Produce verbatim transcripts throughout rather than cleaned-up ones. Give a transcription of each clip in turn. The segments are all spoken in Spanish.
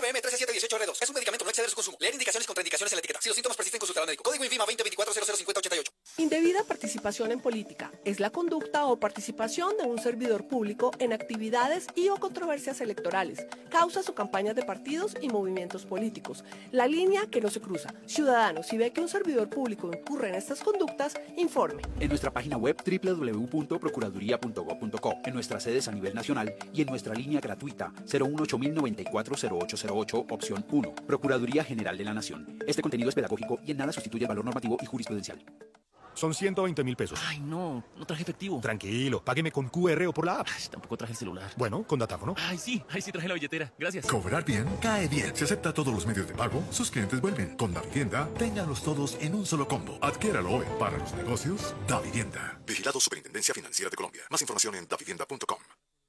M uno tres siete uno ocho R dos. Es un medicamento, no exceder su consumo. Leer indicaciones y contraindicaciones en la etiqueta. Si los síntomas persisten, consultar al médico. Código INVIMA veinte veinticuatro cero cero cincuenta ochenta y ocho. Indebida participación en política es la conducta o participación de un servidor público en actividades y o controversias electorales, causas o campañas de partidos y movimientos políticos. La línea que no se cruza. Ciudadano, si ve que un servidor público incurre en estas conductas, informe. En nuestra página web doble u doble u doble u punto procuraduría punto gob punto co, en nuestras sedes a nivel nacional y en nuestra línea gratuita cero uno ocho mil noventa y cuatro cero ocho cero ocho, opción uno. Procuraduría General de la Nación. Este contenido es pedagógico y en nada sustituye el valor normativo y jurisprudencial. Son ciento veinte mil pesos. Ay, no, no traje efectivo. Tranquilo, págueme con Q R o por la app. Ay, tampoco traje el celular. Bueno, con datáfono. Ay, sí, ay, sí traje la billetera. Gracias. Cobrar bien, cae bien. Si acepta todos los medios de pago, sus clientes vuelven. Con Davivienda, ténganlos todos en un solo combo. Adquiéralo hoy. Para los negocios, Davivienda. Vigilado Superintendencia Financiera de Colombia. Más información en davivienda punto com.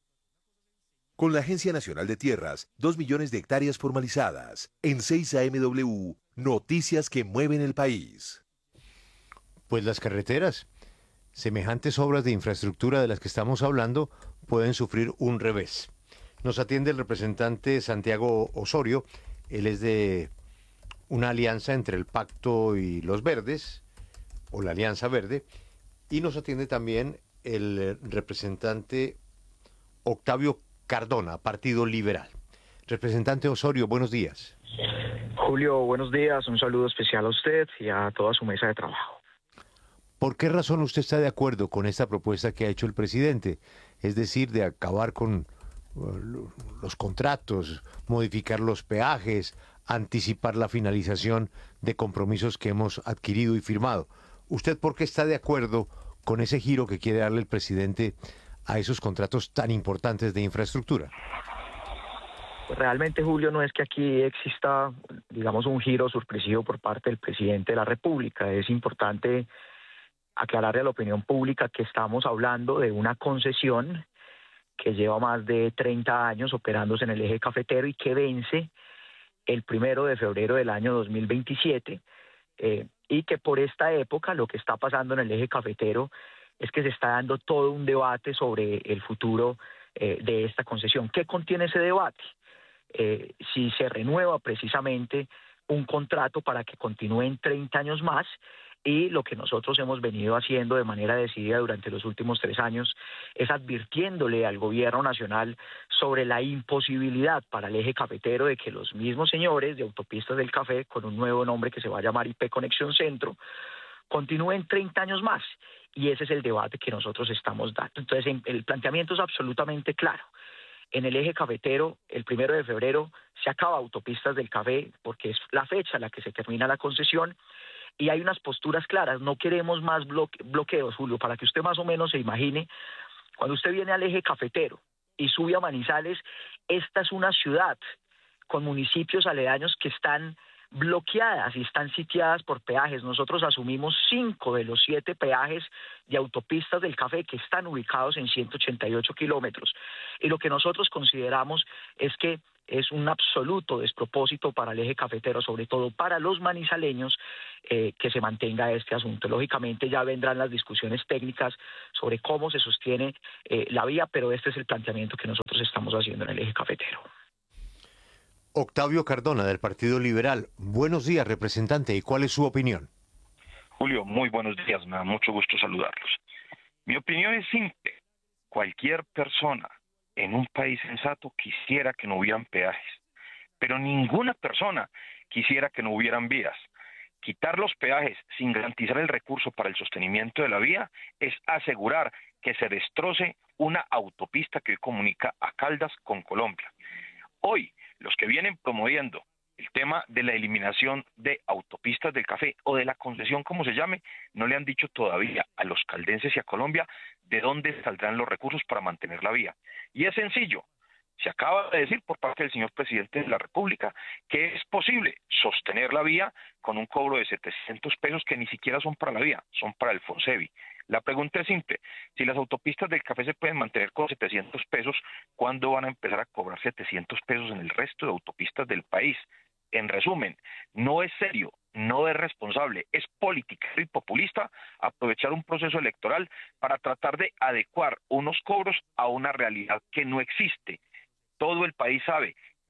Con la Agencia Nacional de Tierras, dos millones de hectáreas formalizadas. En seis A M W, noticias que mueven el país. Pues las carreteras, semejantes obras de infraestructura de las que estamos hablando, pueden sufrir un revés. Nos atiende el representante Santiago Osorio. Él es de una alianza entre el Pacto y los Verdes, o la Alianza Verde, y nos atiende también el representante Octavio Cardona, Partido Liberal. Representante Osorio, buenos días. Julio, buenos días. Un saludo especial a usted y a toda su mesa de trabajo. ¿Por qué razón usted está de acuerdo con esta propuesta que ha hecho el presidente? Es decir, de acabar con uh, los contratos, modificar los peajes, anticipar la finalización de compromisos que hemos adquirido y firmado. ¿Usted por qué está de acuerdo con ese giro que quiere darle el presidente a esos contratos tan importantes de infraestructura? Realmente, Julio, no es que aquí exista, digamos, un giro sorpresivo por parte del presidente de la República. Es importante aclararle a la opinión pública que estamos hablando de una concesión que lleva más de treinta años operándose en el eje cafetero y que vence el primero de febrero del año dos mil veintisiete, eh, y que por esta época lo que está pasando en el eje cafetero es que se está dando todo un debate sobre el futuro eh, de esta concesión. ¿Qué contiene ese debate? Eh, si se renueva precisamente un contrato para que continúen treinta años más, y lo que nosotros hemos venido haciendo de manera decidida durante los últimos tres años es advirtiéndole al gobierno nacional sobre la imposibilidad para el eje cafetero de que los mismos señores de Autopistas del Café, con un nuevo nombre que se va a llamar I P Conexión Centro, continúen treinta años más. Y ese es el debate que nosotros estamos dando. Entonces, el planteamiento es absolutamente claro. En el eje cafetero, el primero de febrero, se acaba Autopistas del Café porque es la fecha en la que se termina la concesión. Y hay unas posturas claras, no queremos más bloque, bloqueos, Julio, para que usted más o menos se imagine, cuando usted viene al eje cafetero y sube a Manizales, esta es una ciudad con municipios aledaños que están bloqueadas y están sitiadas por peajes. Nosotros asumimos cinco de los siete peajes de Autopistas del Café que están ubicados en ciento ochenta y ocho kilómetros. Y lo que nosotros consideramos es que es un absoluto despropósito para el eje cafetero, sobre todo para los manizaleños, eh, que se mantenga este asunto. Lógicamente ya vendrán las discusiones técnicas sobre cómo se sostiene eh, la vía, pero este es el planteamiento que nosotros estamos haciendo en el eje cafetero. Octavio Cardona, del Partido Liberal. Buenos días, representante. ¿Y cuál es su opinión? Julio, muy buenos días. Me da mucho gusto saludarlos. Mi opinión es simple. Cualquier persona en un país sensato quisiera que no hubieran peajes, pero ninguna persona quisiera que no hubieran vías. Quitar los peajes sin garantizar el recurso para el sostenimiento de la vía es asegurar que se destroce una autopista que hoy comunica a Caldas con Colombia. Hoy, los que vienen promoviendo el tema de la eliminación de Autopistas del Café o de la concesión, como se llame, no le han dicho todavía a los caldenses y a Colombia de dónde saldrán los recursos para mantener la vía. Y es sencillo, se acaba de decir por parte del señor presidente de la República que es posible sostener la vía con un cobro de setecientos pesos que ni siquiera son para la vía, son para el Fonsevi. La pregunta es simple, si las autopistas del café se pueden mantener con setecientos pesos, ¿cuándo van a empezar a cobrar setecientos pesos en el resto de autopistas del país? En resumen, no es serio, no es responsable, es política y populista aprovechar un proceso electoral para tratar de adecuar unos cobros a una realidad que no existe. Todo el país sabe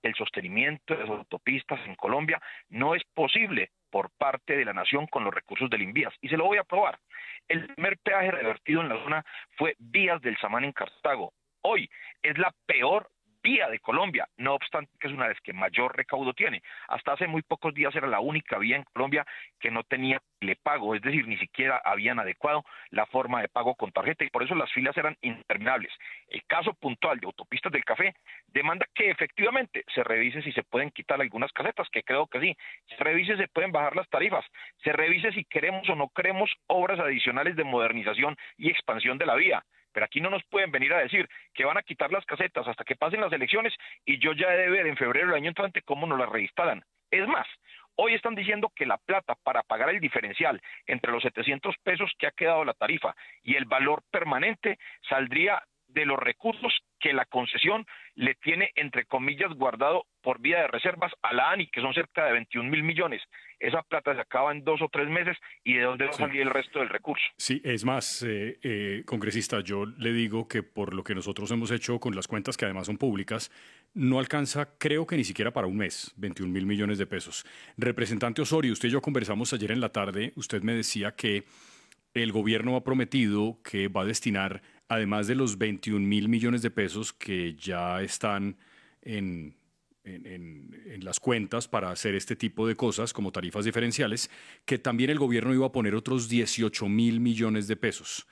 el sostenimiento de las autopistas en Colombia no es posible por parte de la nación con los recursos del Invías. Y se lo voy a probar. El primer peaje revertido en la zona fue Vías del Samán en Cartago. Hoy es la peor vía de Colombia, no obstante que es una de las que mayor recaudo tiene. Hasta hace muy pocos días era la única vía en Colombia que no tenía telepago, es decir, ni siquiera habían adecuado la forma de pago con tarjeta y por eso las filas eran interminables. El caso puntual de Autopistas del Café demanda que efectivamente se revise si se pueden quitar algunas casetas, que creo que sí, se revise si se pueden bajar las tarifas, se revise si queremos o no queremos obras adicionales de modernización y expansión de la vía. Pero aquí no nos pueden venir a decir que van a quitar las casetas hasta que pasen las elecciones y yo ya he de ver en febrero del año entrante cómo nos las reinstalan. Es más, hoy están diciendo que la plata para pagar el diferencial entre los setecientos pesos que ha quedado la tarifa y el valor permanente saldría de los recursos que la concesión le tiene, entre comillas, guardado por vía de reservas a la ANI, que son cerca de veintiún mil millones. Esa plata se acaba en dos o tres meses, ¿y de dónde va a salir sí. el resto del recurso? Sí, es más, eh, eh, congresista, yo le digo que por lo que nosotros hemos hecho con las cuentas, que además son públicas, no alcanza, creo que ni siquiera para un mes, veintiún mil millones de pesos. Representante Osorio, usted y yo conversamos ayer en la tarde, usted me decía que el gobierno ha prometido que va a destinar, además de los veintiún mil millones de pesos que ya están en, en, en, en las cuentas para hacer este tipo de cosas como tarifas diferenciales, que también el gobierno iba a poner otros dieciocho mil millones de pesos.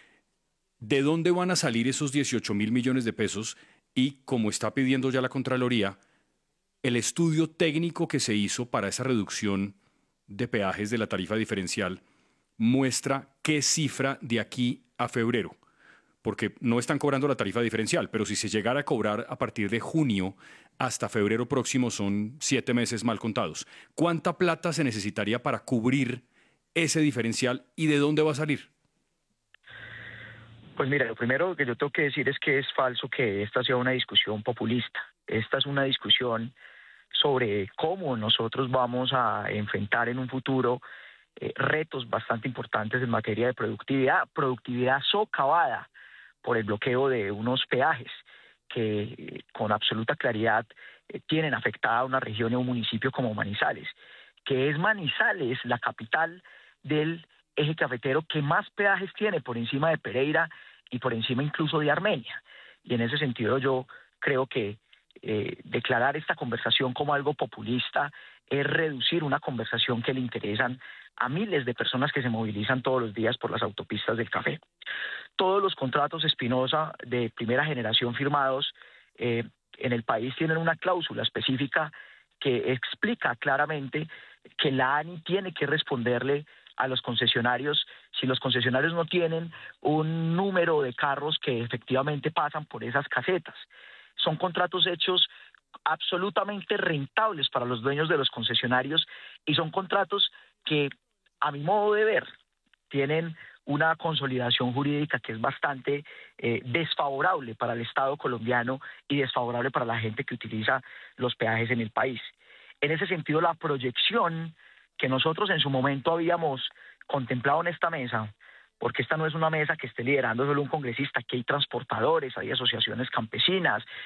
¿De dónde van a salir esos dieciocho mil millones de pesos? Y, como está pidiendo ya la Contraloría, el estudio técnico que se hizo para esa reducción de peajes de la tarifa diferencial muestra qué cifra de aquí a febrero, porque no están cobrando la tarifa diferencial, pero si se llegara a cobrar a partir de junio hasta febrero próximo son siete meses mal contados. ¿Cuánta plata se necesitaría para cubrir ese diferencial y de dónde va a salir? Pues mira, lo primero que yo tengo que decir es que es falso que esta sea una discusión populista. Esta es una discusión sobre cómo nosotros vamos a enfrentar en un futuro eh, retos bastante importantes en materia de productividad, productividad socavada por el bloqueo de unos peajes que eh, con absoluta claridad eh, tienen afectada a una región y a un municipio como Manizales, que es Manizales la capital del eje cafetero que más peajes tiene por encima de Pereira y por encima incluso de Armenia. Y en ese sentido yo creo que eh, declarar esta conversación como algo populista es reducir una conversación que le interesan a miles de personas que se movilizan todos los días por las autopistas del café. Todos los contratos Espinosa de primera generación firmados eh, en el país tienen una cláusula específica que explica claramente que la ANI tiene que responderle a los concesionarios si los concesionarios no tienen un número de carros que efectivamente pasan por esas casetas. Son contratos hechos absolutamente rentables para los dueños de los concesionarios y son contratos que, a mi modo de ver, tienen una consolidación jurídica que es bastante eh, desfavorable para el Estado colombiano y desfavorable para la gente que utiliza los peajes en el país. En ese sentido, la proyección que nosotros en su momento habíamos contemplado en esta mesa, porque esta no es una mesa que esté liderando solo un congresista, aquí hay transportadores, hay asociaciones campesinas,